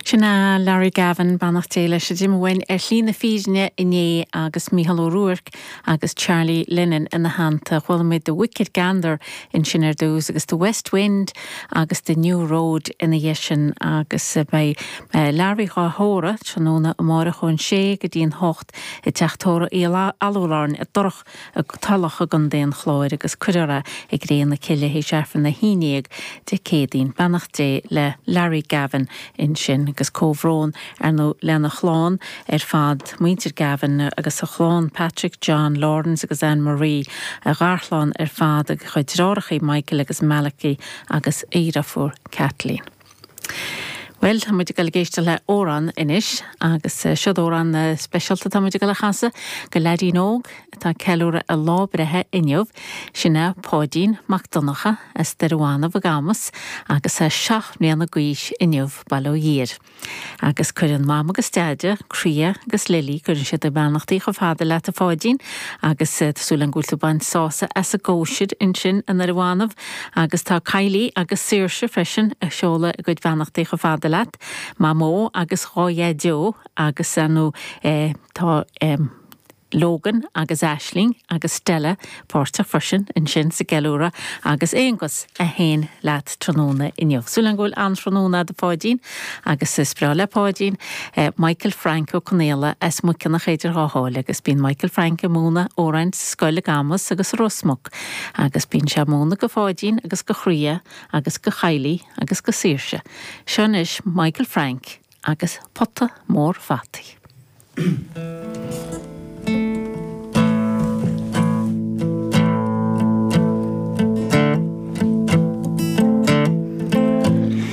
Sinna Larry Gavin bannach téile sé Jimhain llína fíne iné agus Mícheál Ó Ruarc agus Charlie Lennon ina hananta chhuilmid The Wicked Gander in sinar dús agus The West Wind agus The New Road ina dhéisin agus bei Larry Gá Hóra tróna amara chun sé go dtíon hocht I teachtóra alúláin I dorch a talach a gan déon chláir agus cuireara ag réana ciile hé seafan na hínéag de cédín bannach dé le Larry Gavin in sin agus cóhrón nó lena chláán fad muintir Gavin agus a chláán Patrick, John, Lawrence agus Anne-Marie a gharchláán fad a chuidrárachaí Michael agus Malachi agus éirefuór Kathleen. Well, tá muid go géiste le óran inis agus siod óran specialta tá muid go le chasa go leidí nóg tá ceúra a lábrethe inniuh sinna pádín Macdonacha as deruána bhagamas agus seach néana gúis inniuh bailó dír. Agus chuann mám agus steide, cria agus lilí chuann siad a bannachtaí go fada le a fádín agus súlan gúilta bain sása as a góisiid in sin an arháanamh agus tá Kylie agus Saoirse freisin a seola a gcuid bannachtaí go fada leat, má mó agus ráéideó agus anú tá Logan agus Aisling agus Stella Porta freisin in sin sa geúra agus éongus a héin leat tróna inniuh. Súlan gúil an tróna de fádín agus sprá le pádín Michael Franco Connéla as mucin nach chéidir hááil agus bín Michael Franco múna óraint scoile gamas agus Rosmuc agus bín se múna go fádín agus go chria agus go chailí agus go Saoirse. Sean is Michael Frank agus potta mór fataí.